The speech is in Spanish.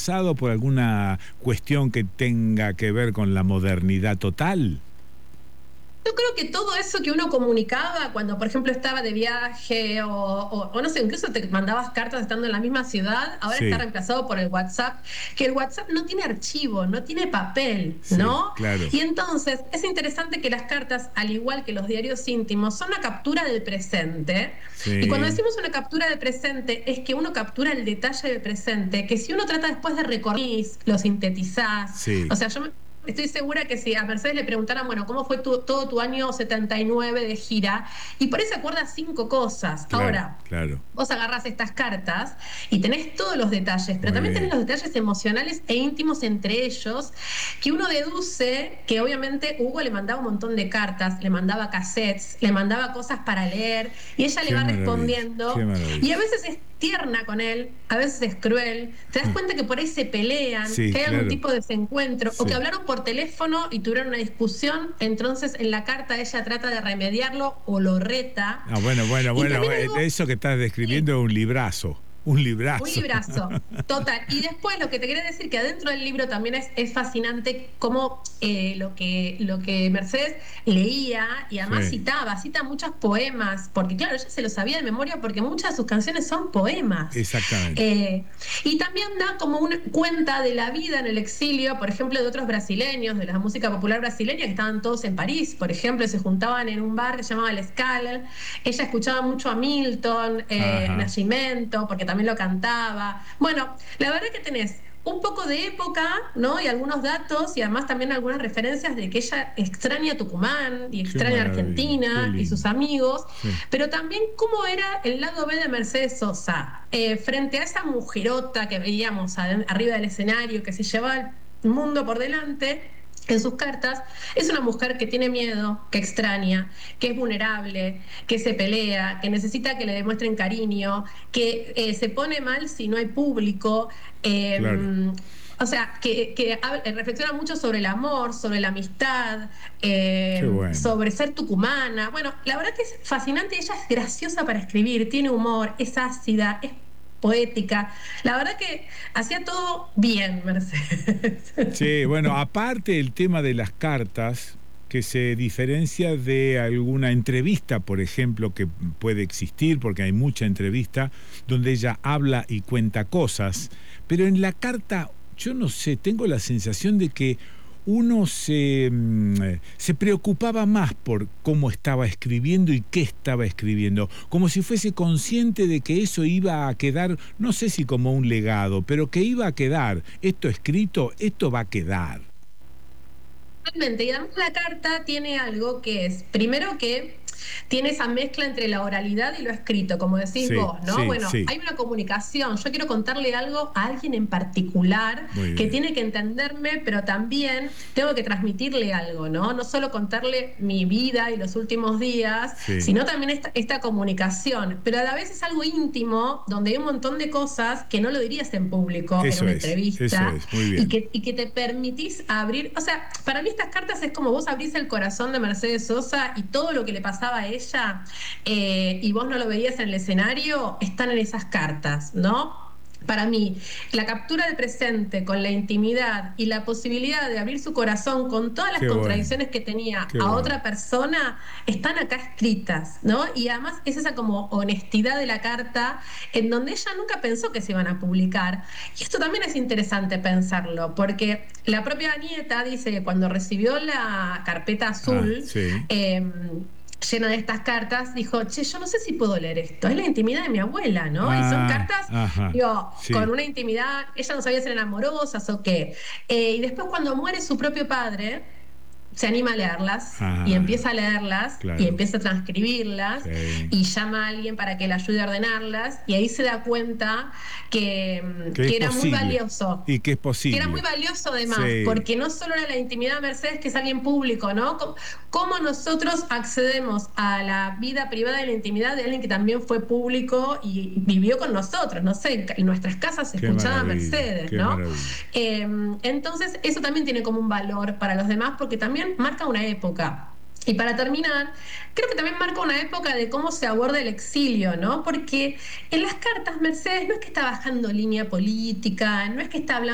reemplazado por alguna cuestión que tenga que ver con la modernidad total? Yo creo que todo eso que uno comunicaba cuando, por ejemplo, estaba de viaje o no sé, incluso te mandabas cartas estando en la misma ciudad, ahora está Sí, reemplazado por el WhatsApp, que el WhatsApp no tiene archivo, no tiene papel, sí, ¿no? claro. Y entonces es interesante que las cartas, al igual que los diarios íntimos, son una captura del presente. Y cuando Sí, decimos una captura del presente, es que uno captura el detalle del presente, que si uno trata después de recordar, lo sintetizás. O sí, sea, estoy segura que si a Mercedes le preguntaran, bueno, ¿cómo fue todo tu año 79 de gira? Y por ahí se acuerda cinco cosas. claro, Ahora, claro. vos agarrás estas cartas y tenés todos los detalles, pero Muy también tenés bien. los detalles emocionales e íntimos entre ellos, que uno deduce que obviamente Hugo le mandaba un montón de cartas, le mandaba cassettes, le mandaba cosas para leer, y ella le Qué va maravilla, qué respondiendo, y a maravilla. veces es tierna con él, a veces es cruel, te das cuenta que por ahí se pelean, Sí, que hay algún claro. tipo de desencuentro, o que Sí. hablaron por teléfono y tuvieron una discusión, entonces en la carta ella trata de remediarlo o lo reta, Ah, bueno, bueno, y bueno, también algo... eso que estás Sí, describiendo es un librazo, un un librazo. librazo, total. Y después lo que te quería decir que adentro del libro también es fascinante cómo lo que Mercedes leía y además Sí, cita muchos poemas, porque claro, ella se lo sabía de memoria porque muchas de sus canciones son poemas. exactamente. Eh, y también da como una cuenta de la vida en el exilio, por ejemplo, de otros brasileños, de la música popular brasileña, que estaban todos en París, por ejemplo, se juntaban en un bar que se llamaba El Scala. Ella escuchaba mucho a Milton, Ajá. Nascimento, porque también lo cantaba. Bueno, la verdad que tenés un poco de época, ¿no? Y algunos datos y además también algunas referencias de que ella extraña Tucumán y Qué extraña maravilla, qué Argentina y sus lindo. amigos, Sí, pero también cómo era el lado B de Mercedes Sosa, frente a esa mujerota que veíamos arriba del escenario, que se llevaba el mundo por delante. En sus cartas, es una mujer que tiene miedo, que extraña, que es vulnerable, que se pelea, que necesita que le demuestren cariño, que se pone mal si no hay público. claro. O sea, reflexiona mucho sobre el amor, sobre la amistad, Qué bueno. sobre ser tucumana. Bueno, la verdad que es fascinante. Ella es graciosa para escribir, tiene humor, es ácida, es poética. La verdad que hacía todo bien, Mercedes. Sí, bueno, aparte el tema de las cartas, que se diferencia de alguna entrevista, por ejemplo, que puede existir, porque hay mucha entrevista, donde ella habla y cuenta cosas, pero en la carta, yo no sé, tengo la sensación de que uno se preocupaba más por cómo estaba escribiendo y qué estaba escribiendo, como si fuese consciente de que eso iba a quedar, no sé si como un legado, pero que iba a quedar, esto escrito, esto va a quedar. Totalmente. Y además la carta tiene algo que es, primero que tiene esa mezcla entre la oralidad y lo escrito, como decís Sí, vos, ¿no? sí, Bueno, sí, hay una comunicación. Yo quiero contarle algo a alguien en particular muy que bien. tiene que entenderme, pero también tengo que transmitirle algo, ¿no? No solo contarle mi vida y los últimos días, Sí, sino también esta comunicación. Pero a la vez es algo íntimo, donde hay un montón de cosas que no lo dirías en público, en una eso entrevista, es, muy y bien. que te permitís abrir, o sea, para mí estas cartas es como vos abrís el corazón de Mercedes Sosa y todo lo que le pasaba a ella y vos no lo veías en el escenario, están en esas cartas, ¿no? Para mí, la captura del presente con la intimidad y la posibilidad de abrir su corazón con todas las Qué bueno, contradicciones que tenía qué a bueno. otra persona están acá escritas, ¿no? Y además es esa como honestidad de la carta en donde ella nunca pensó que se iban a publicar. Y esto también es interesante pensarlo, porque la propia nieta dice que cuando recibió la carpeta Ah, azul, sí, llena de estas cartas, dijo, che, yo no sé si puedo leer esto, es la intimidad de mi abuela, ¿no? Y son ah, cartas, ajá, digo, con sí, una intimidad, ella no sabía si eran amorosas o qué. Y después cuando muere su propio padre, se anima a leerlas y ah, empieza a leerlas y claro, empieza a transcribirlas sí. y llama a alguien para que le ayude a ordenarlas y ahí se da cuenta Que es que era muy posible, valioso, y que es que era muy posible. valioso además, Sí, porque no solo era la intimidad de Mercedes, que es alguien público, ¿no? ¿Cómo nosotros accedemos a la vida privada y la intimidad de alguien que también fue público y vivió con nosotros? No sé, en nuestras casas se qué escuchaba maravilla, Mercedes, qué ¿no? maravilla. Entonces, eso también tiene como un valor para los demás porque también marca una época. Y para terminar, creo que también marca una época de cómo se aborda el exilio, ¿no? Porque en las cartas Mercedes no es que está bajando línea política, no es que está hablando